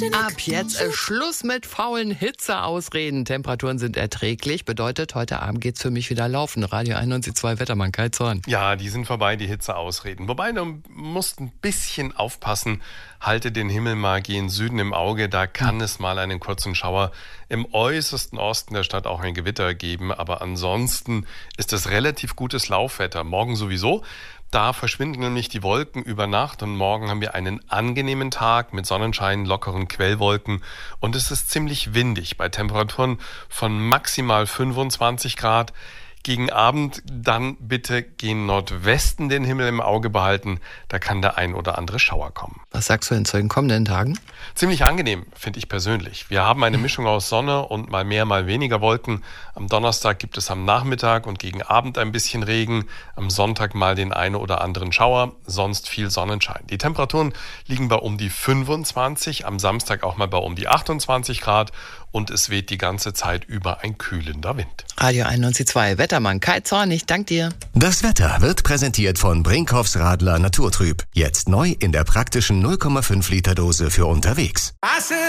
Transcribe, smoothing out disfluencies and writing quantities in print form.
Ab jetzt Schluss mit faulen Hitzeausreden. Temperaturen sind erträglich. Bedeutet, heute Abend geht's für mich wieder laufen. Radio 91.2 Wettermann, Kai Zorn. Ja, die sind vorbei, die Hitzeausreden. Wobei, du musst ein bisschen aufpassen. Halte den Himmel mal gen Süden im Auge. Da kann es mal einen kurzen Schauer im äußersten Osten der Stadt auch ein Gewitter geben. Aber ansonsten ist es relativ gutes Laufwetter. Morgen sowieso. Da verschwinden nämlich die Wolken über Nacht und morgen haben wir einen angenehmen Tag mit Sonnenschein, lockeren Quellwolken und es ist ziemlich windig bei Temperaturen von maximal 25 Grad. Gegen Abend dann bitte gen Nordwesten den Himmel im Auge behalten, da kann der ein oder andere Schauer kommen. Was sagst du denn zu den kommenden Tagen? Ziemlich angenehm, finde ich persönlich. Wir haben eine Mischung aus Sonne und mal mehr, mal weniger Wolken. Am Donnerstag gibt es am Nachmittag und gegen Abend ein bisschen Regen. Am Sonntag mal den einen oder anderen Schauer, sonst viel Sonnenschein. Die Temperaturen liegen bei um die 25, am Samstag auch mal bei um die 28 Grad und es weht die ganze Zeit über ein kühlender Wind. Radio 91.2 Wettermann, Kai Zorn, ich danke dir. Das Wetter wird präsentiert von Brinkhoffs Radler Naturtrüb. Jetzt neu in der praktischen 0,5 Liter Dose für unterwegs.